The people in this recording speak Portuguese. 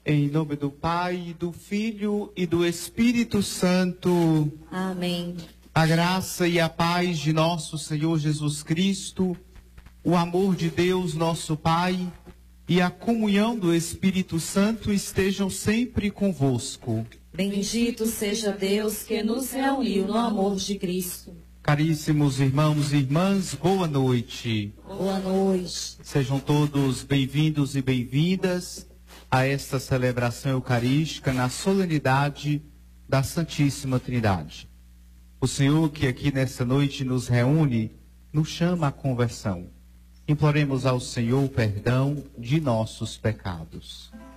Em nome do Pai, do Filho e do Espírito Santo. Amém. A graça e a paz de nosso Senhor Jesus Cristo, o amor de Deus, nosso Pai, e a comunhão do Espírito Santo estejam sempre convosco. Bendito seja Deus que nos reuniu no amor de Cristo. Caríssimos irmãos e irmãs, boa noite. Boa noite. Sejam todos bem-vindos e bem-vindas a esta celebração eucarística na solenidade da Santíssima Trindade. O Senhor que aqui nessa noite nos reúne, nos chama à conversão. Imploremos ao Senhor o perdão de nossos pecados.